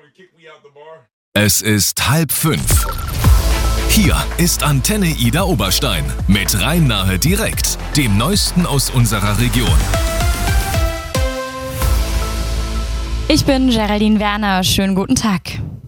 Es ist 4:30. Hier ist Antenne Ida Oberstein mit Rhein-Nahe direkt, dem Neuesten aus unserer Region. Ich bin Geraldine Werner, schönen guten Tag.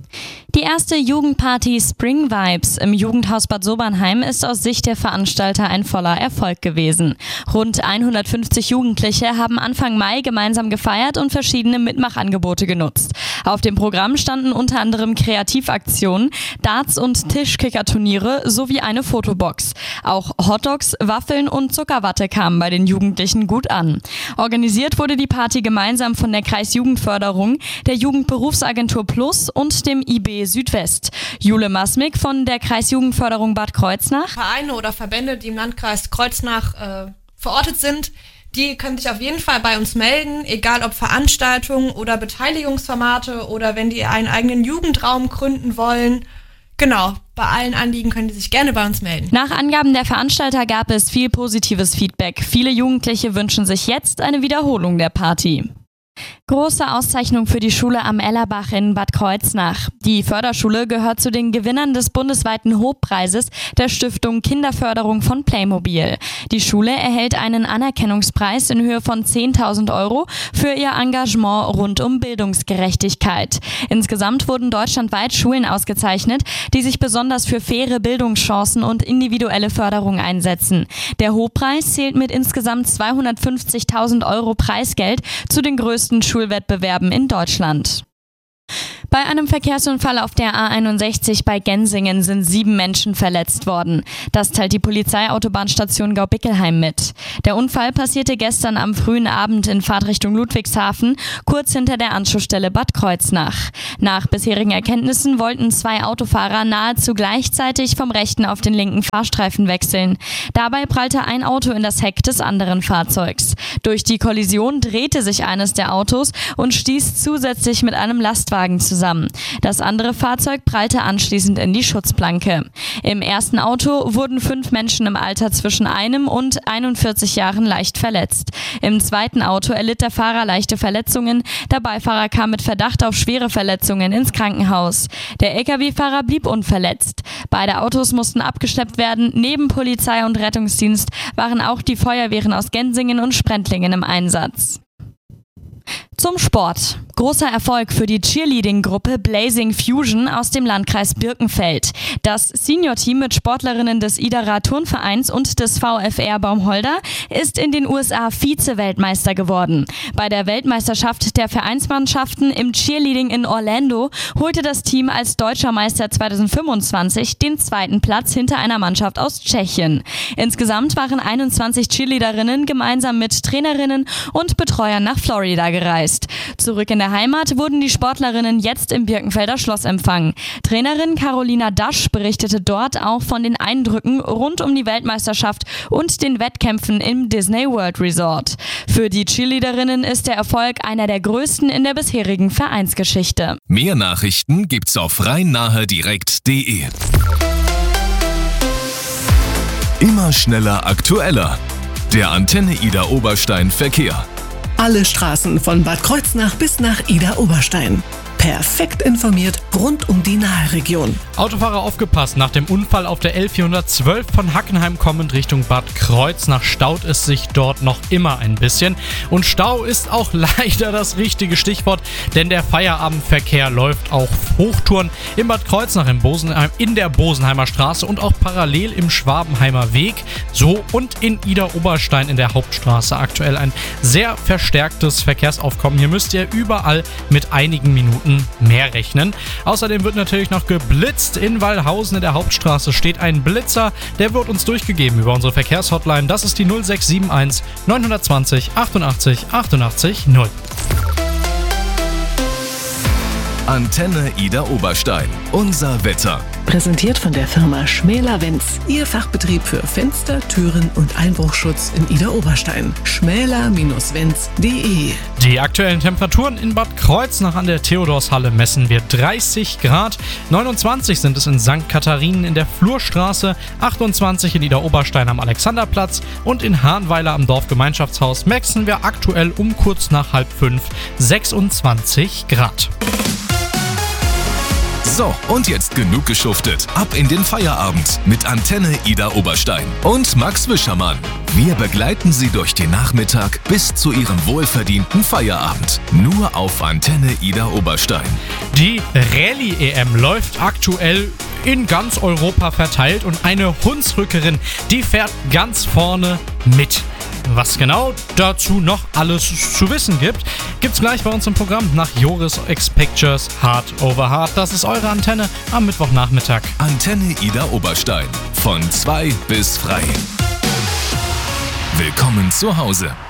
Die erste Jugendparty Spring Vibes im Jugendhaus Bad Sobernheim ist aus Sicht der Veranstalter ein voller Erfolg gewesen. Rund 150 Jugendliche haben Anfang Mai gemeinsam gefeiert und verschiedene Mitmachangebote genutzt. Auf dem Programm standen unter anderem Kreativaktionen, Darts- und Tischkickerturniere sowie eine Fotobox. Auch Hotdogs, Waffeln und Zuckerwatte kamen bei den Jugendlichen gut an. Organisiert wurde die Party gemeinsam von der Kreisjugendförderung, der Jugendberufsagentur Plus und dem IB Südwest. Jule Masmik von der Kreisjugendförderung Bad Kreuznach. Vereine oder Verbände, die im Landkreis Kreuznach verortet sind, die können sich auf jeden Fall bei uns melden, egal ob Veranstaltungen oder Beteiligungsformate oder wenn die einen eigenen Jugendraum gründen wollen. Genau, bei allen Anliegen können die sich gerne bei uns melden. Nach Angaben der Veranstalter gab es viel positives Feedback. Viele Jugendliche wünschen sich jetzt eine Wiederholung der Party. Große Auszeichnung für die Schule am Ellerbach in Bad Kreuznach. Die Förderschule gehört zu den Gewinnern des bundesweiten Hobpreises der Stiftung Kinderförderung von Playmobil. Die Schule erhält einen Anerkennungspreis in Höhe von 10.000 € für ihr Engagement rund um Bildungsgerechtigkeit. Insgesamt wurden deutschlandweit Schulen ausgezeichnet, die sich besonders für faire Bildungschancen und individuelle Förderung einsetzen. Der Hobpreis zählt mit insgesamt 250.000 € Preisgeld zu den größten Schulwettbewerben in Deutschland. Bei einem Verkehrsunfall auf der A61 bei Gensingen sind 7 Menschen verletzt worden. Das teilt die Polizeiautobahnstation Gaubickelheim mit. Der Unfall passierte gestern am frühen Abend in Fahrtrichtung Ludwigshafen, kurz hinter der Anschlussstelle Bad Kreuznach. Nach bisherigen Erkenntnissen wollten 2 Autofahrer nahezu gleichzeitig vom rechten auf den linken Fahrstreifen wechseln. Dabei prallte ein Auto in das Heck des anderen Fahrzeugs. Durch die Kollision drehte sich eines der Autos und stieß zusätzlich mit einem Lastwagen zusammen. Das andere Fahrzeug prallte anschließend in die Schutzplanke. Im ersten Auto wurden 5 Menschen im Alter zwischen 1 und 41 Jahren leicht verletzt. Im zweiten Auto erlitt der Fahrer leichte Verletzungen. Der Beifahrer kam mit Verdacht auf schwere Verletzungen ins Krankenhaus. Der Lkw-Fahrer blieb unverletzt. Beide Autos mussten abgeschleppt werden. Neben Polizei und Rettungsdienst waren auch die Feuerwehren aus Gensingen und Sprentlingen im Einsatz. Zum Sport. Großer Erfolg für die Cheerleading-Gruppe Blazing Fusion aus dem Landkreis Birkenfeld. Das Senior-Team mit Sportlerinnen des Idarer Turnvereins und des VfR Baumholder ist in den USA Vize-Weltmeister geworden. Bei der Weltmeisterschaft der Vereinsmannschaften im Cheerleading in Orlando holte das Team als Deutscher Meister 2025 den 2. Platz hinter einer Mannschaft aus Tschechien. Insgesamt waren 21 Cheerleaderinnen gemeinsam mit Trainerinnen und Betreuern nach Florida gereist. Zurück in der Heimat wurden die Sportlerinnen jetzt im Birkenfelder Schloss empfangen. Trainerin Carolina Dasch berichtete dort auch von den Eindrücken rund um die Weltmeisterschaft und den Wettkämpfen im Disney World Resort. Für die Cheerleaderinnen ist der Erfolg einer der größten in der bisherigen Vereinsgeschichte. Mehr Nachrichten gibt's auf rhein-nahe-direkt.de. Immer schneller, aktueller. Der Antenne Ida Oberstein Verkehr. Alle Straßen von Bad Kreuznach bis nach Ida Oberstein. Perfekt informiert rund um die Naheregion. Autofahrer aufgepasst, nach dem Unfall auf der L412 von Hackenheim kommend Richtung Bad Kreuznach staut es sich dort noch immer ein bisschen. Und Stau ist auch leider das richtige Stichwort, denn der Feierabendverkehr läuft auf Hochtouren in Bad Kreuznach in der Bosenheimer Straße und auch parallel im Schwabenheimer Weg. So und in Ida Oberstein in der Hauptstraße aktuell ein sehr verstärktes Verkehrsaufkommen. Hier müsst ihr überall mit einigen Minuten mehr rechnen. Außerdem wird natürlich noch geblitzt. In Wallhausen in der Hauptstraße steht ein Blitzer. Der wird uns durchgegeben über unsere Verkehrshotline. Das ist die 0671 920 88 88 0. Antenne Ida Oberstein. Unser Wetter. Präsentiert von der Firma Schmäler-Wenz. Ihr Fachbetrieb für Fenster, Türen und Einbruchschutz in Ida Oberstein. schmäler-wenz.de. Die aktuellen Temperaturen in Bad Kreuznach an der Theodorshalle messen wir 30 Grad. 29 sind es in St. Katharinen in der Flurstraße, 28 in Ida Oberstein am Alexanderplatz und in Hahnweiler am Dorfgemeinschaftshaus messen wir aktuell um kurz nach 4:30 26 Grad. So, und jetzt genug geschuftet. Ab in den Feierabend mit Antenne Ida Oberstein und Max Wischermann. Wir begleiten Sie durch den Nachmittag bis zu Ihrem wohlverdienten Feierabend. Nur auf Antenne Ida Oberstein. Die Rallye-EM läuft aktuell in ganz Europa verteilt und eine Hunsrückerin, die fährt ganz vorne mit. Was genau dazu noch alles zu wissen gibt's gleich bei uns im Programm nach Joris X Pictures Hard Over Hard. Das ist eure Antenne am Mittwochnachmittag. Antenne Ida Oberstein. Von 2 bis frei. Willkommen zu Hause.